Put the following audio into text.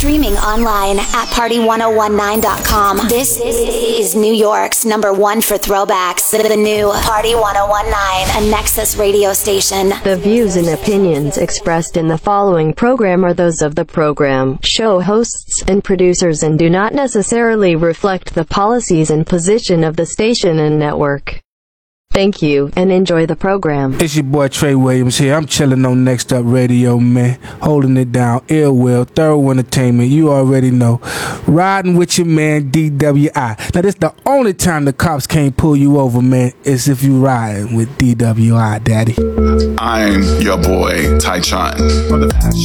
Streaming online at party1019.com. This is New York's #1 for throwbacks. The new Party 1019, a Nexus radio station. The views and opinions expressed in the following program are those of the program, show hosts, and producers and do not necessarily reflect the policies and position of the station and network. Thank you, and enjoy the program. It's your boy Trey Williams here. I'm chilling on Next Up Radio, man. Holding it down. Ill Will, Thorough Entertainment. You already know. Riding with your man, DWI. Now, this the only time the cops can't pull you over, man, is if you riding with DWI, daddy. I'm your boy, Ty Chun.